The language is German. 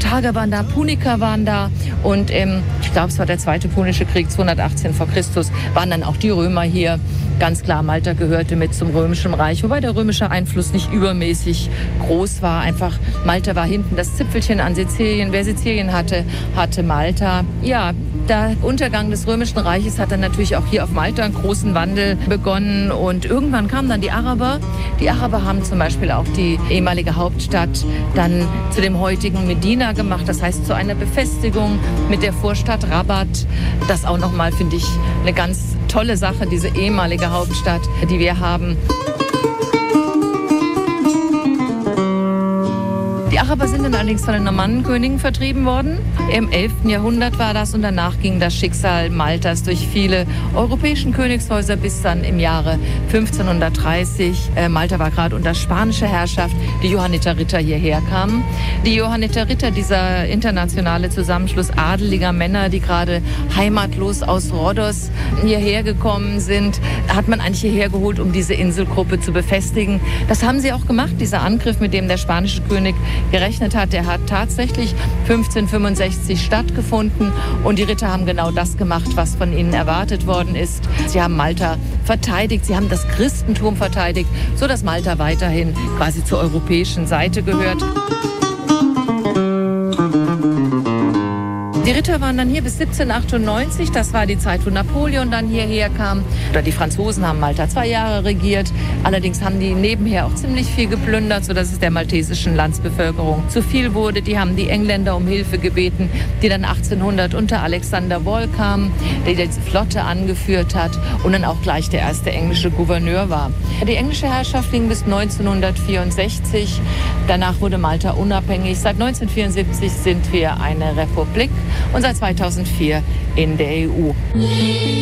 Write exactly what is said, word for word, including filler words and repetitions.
Karthager waren da, Puniker waren da und ähm, ich glaube, es war der zweite Punische Krieg, zweihundertachtzehn vor Christus, waren dann auch die Römer hier. Ganz klar, Malta gehörte mit zum Römischen Reich, wobei der römische Einfluss nicht übermäßig groß war. Einfach, Malta war hinten das Zipfelchen an Sizilien. Wer Sizilien hatte, hatte Malta. Ja, der Untergang des Römischen Reiches hat dann natürlich auch hier auf Malta einen großen Wandel begonnen. Und irgendwann kamen dann die Araber. Die Araber haben zum Beispiel auch die ehemalige Hauptstadt dann zu dem heutigen Medina gemacht. Das heißt, zu einer Befestigung mit der Vorstadt Rabat. Das auch nochmal, finde ich, eine ganz tolle Sache, diese ehemalige Hauptstadt, die wir haben. Die Araber sind dann allerdings von den Normannenkönigen vertrieben worden. Im elften Jahrhundert war das und danach ging das Schicksal Maltas durch viele europäischen Königshäuser bis dann im Jahre fünfzehnhundertdreißig. Äh, Malta war gerade unter spanischer Herrschaft, die Johanniter Ritter hierher kamen. Die Johanniter Ritter, dieser internationale Zusammenschluss adeliger Männer, die gerade heimatlos aus Rhodos hierher gekommen sind, hat man eigentlich hierher geholt, um diese Inselgruppe zu befestigen. Das haben sie auch gemacht. Dieser Angriff, mit dem der spanische König gerechnet hat, der hat tatsächlich fünfzehnhundertfünfundsechzig stattgefunden und die Ritter haben genau das gemacht, was von ihnen erwartet worden ist. Sie haben Malta verteidigt, sie haben das Christentum verteidigt, sodass Malta weiterhin quasi zur europäischen Seite gehört. Die Ritter waren dann hier bis siebzehnhundertachtundneunzig, das war die Zeit, wo Napoleon dann hierher kam. Oder die Franzosen haben Malta zwei Jahre regiert. Allerdings haben die nebenher auch ziemlich viel geplündert, sodass es der maltesischen Landsbevölkerung zu viel wurde. Die haben die Engländer um Hilfe gebeten, die dann achtzehnhundert unter Alexander Wall kamen, der die Flotte angeführt hat und dann auch gleich der erste englische Gouverneur war. Die englische Herrschaft ging bis neunzehnhundertvierundsechzig. Danach wurde Malta unabhängig. Seit neunzehnhundertvierundsiebzig sind wir eine Republik und seit zweitausendvier in der E U.